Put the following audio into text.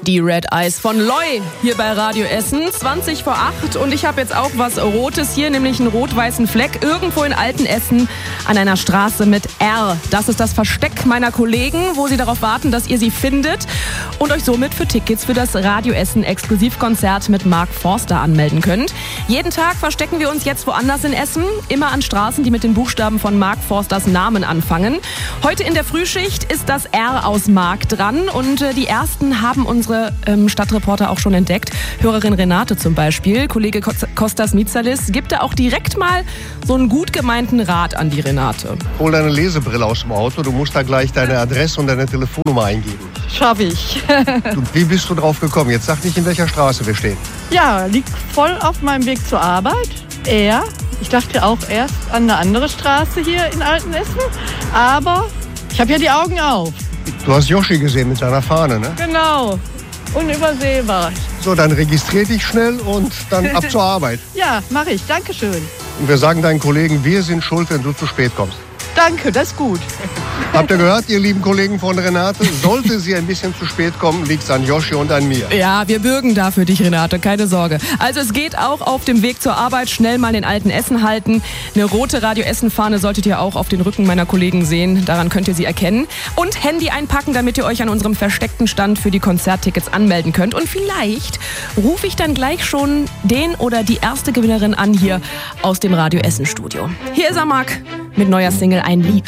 Die Red Eyes von Loy hier bei Radio Essen, 20 vor 8. Und ich habe jetzt auch was Rotes hier, nämlich einen rot-weißen Fleck irgendwo in Altenessen an einer Straße mit R. Das ist das Versteck meiner Kollegen, wo sie darauf warten, dass ihr sie findet und euch somit für Tickets für das Radio Essen Exklusivkonzert mit Mark Forster anmelden könnt. Jeden Tag verstecken wir uns jetzt woanders in Essen, immer an Straßen, die mit den Buchstaben von Mark Forsters Namen anfangen. Heute in der Frühschicht ist das R aus Mark dran und die ersten haben unsere Stadtreporter auch schon entdeckt. Hörerin Renate zum Beispiel, Kollege Kostas Mitsalis, gibt da auch direkt mal so einen gut gemeinten Rat an die Renate. Hol deine Lesebrille aus dem Auto, du musst da gleich deine Adresse und deine Telefonnummer eingeben. Schaff ich. Wie bist du drauf gekommen? Jetzt sag nicht, in welcher Straße wir stehen. Ja, liegt voll auf meinem Weg zur Arbeit. Ich dachte auch erst an eine andere Straße hier in Altenessen, aber ich habe ja die Augen auf. Du hast Yoshi gesehen mit seiner Fahne, ne? Genau. Unübersehbar. So, dann registrier dich schnell und dann ab zur Arbeit. Ja, mache ich. Dankeschön. Und wir sagen deinen Kollegen, wir sind schuld, wenn du zu spät kommst. Danke, das ist gut. Habt ihr gehört, ihr lieben Kollegen von Renate? Sollte sie ein bisschen zu spät kommen, liegt es an Yoshi und an mir. Ja, wir bürgen da für dich, Renate, keine Sorge. Also es geht auch auf dem Weg zur Arbeit, schnell mal den alten Essen halten. Eine rote Radio Essen-Fahne solltet ihr auch auf den Rücken meiner Kollegen sehen. Daran könnt ihr sie erkennen. Und Handy einpacken, damit ihr euch an unserem versteckten Stand für die Konzerttickets anmelden könnt. Und vielleicht rufe ich dann gleich schon den oder die erste Gewinnerin an hier aus dem Radio Essen Studio. Hier ist er, Marc, mit neuer Single Ein Lied.